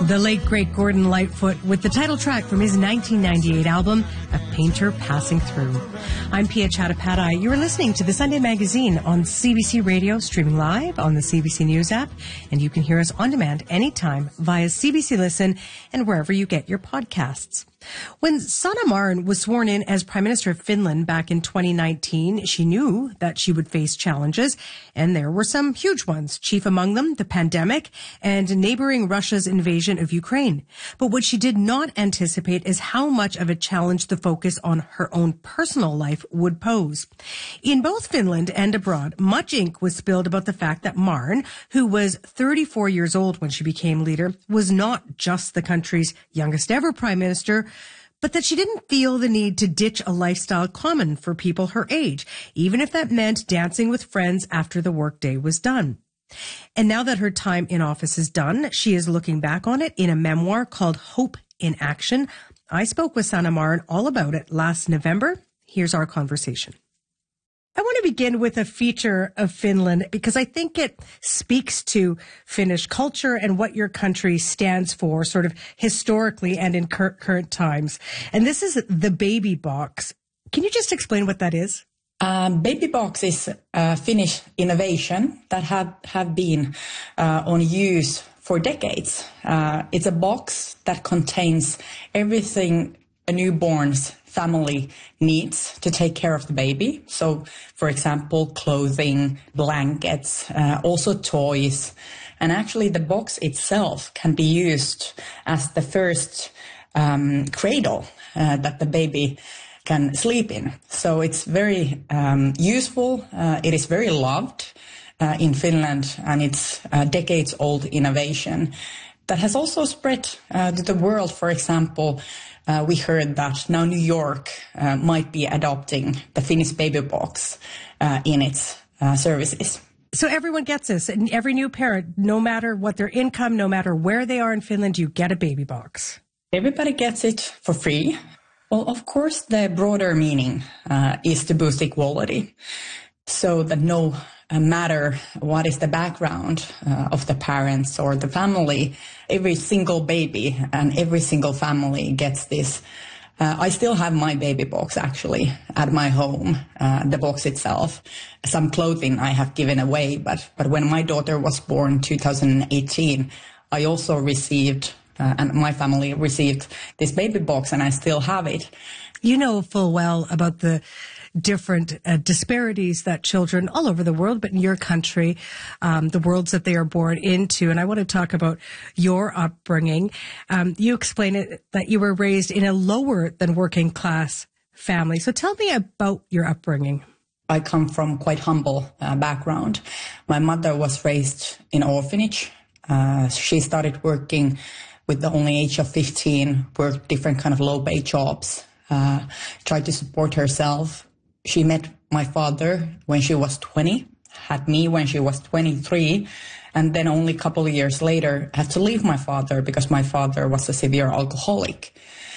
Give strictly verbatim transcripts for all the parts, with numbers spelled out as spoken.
The late, great Gordon Lightfoot with the title track from his nineteen ninety-eight album, A Painter Passing Through. I'm Pia Chattopadhyay. You're listening to The Sunday Magazine on C B C Radio, streaming live on the C B C News app, and you can hear us on demand anytime via C B C Listen and wherever you get your podcasts. When Sanna Marin was sworn in as Prime Minister of Finland back in twenty nineteen, she knew that she would face challenges, and there were some huge ones, chief among them the pandemic and neighboring Russia's invasion of Ukraine. But what she did not anticipate is how much of a challenge the focus on her own personal life would pose. In both Finland and abroad, much ink was spilled about the fact that Marin, who was thirty-four years old when she became leader, was not just the country's youngest ever prime minister, but that she didn't feel the need to ditch a lifestyle common for people her age, even if that meant dancing with friends after the workday was done. And now that her time in office is done, she is looking back on it in a memoir called Hope in Action. I spoke with Sanna Marin all about it last November. Here's our conversation. I want to begin with a feature of Finland because I think it speaks to Finnish culture and what your country stands for sort of historically and in cur- current times. And this is the baby box. Can you just explain what that is? Um, baby box is a Finnish innovation that have, have been uh, on use for decades. Uh, it's a box that contains everything a newborn's family needs to take care of the baby. So, for example, clothing, blankets, uh, also toys. And actually the box itself can be used as the first um, cradle uh, that the baby can sleep in. So it's very um, useful. Uh, it is very loved uh, in Finland, and it's a decades-old innovation that has also spread uh, to the world. For example, Uh, we heard that now New York uh, might be adopting the Finnish baby box uh, in its uh, services. So everyone gets this, and every new parent, no matter what their income, no matter where they are in Finland, you get a baby box. Everybody gets it for free. Well, of course, the broader meaning uh, is to boost equality, so that no matter what is the background uh, of the parents or the family, every single baby and every single family gets this. Uh, I still have my baby box actually at my home, uh, the box itself. Some clothing I have given away, but, but when my daughter was born in two thousand eighteen, I also received, uh, and my family received this baby box, and I still have it. You know full well about the different uh, disparities that children all over the world, but in your country, um, the worlds that they are born into. And I want to talk about your upbringing. Um, you explain it that you were raised in a lower than working class family. So tell me about your upbringing. I come from quite humble uh, background. My mother was raised in an orphanage. Uh, she started working with the only age of fifteen, worked different kind of low paid jobs, uh, tried to support herself. She met my father when she was twenty, had me when she was twenty-three, and then only a couple of years later had to leave my father because my father was a severe alcoholic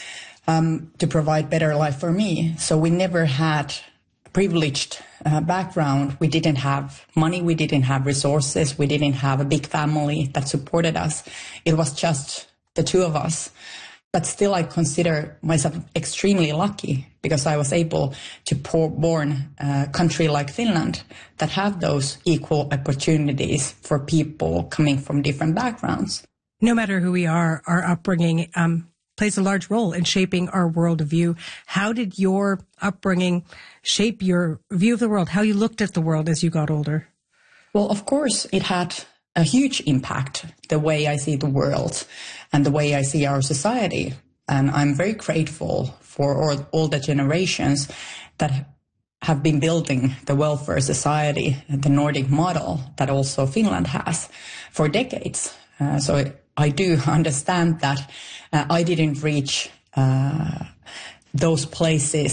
um, to provide better life for me. So we never had a privileged uh, background. We didn't have money. We didn't have resources. We didn't have a big family that supported us. It was just the two of us. But still, I consider myself extremely lucky because I was able to pour, born a country like Finland that have those equal opportunities for people coming from different backgrounds. No matter who we are, our upbringing um, plays a large role in shaping our worldview. How did your upbringing shape your view of the world, how you looked at the world as you got older? Well, of course, it had a huge impact, the way I see the world and the way I see our society. And I'm very grateful for all, all the generations that have been building the welfare society, the Nordic model that also Finland has for decades. Uh, so I do understand that uh, I didn't reach uh, those places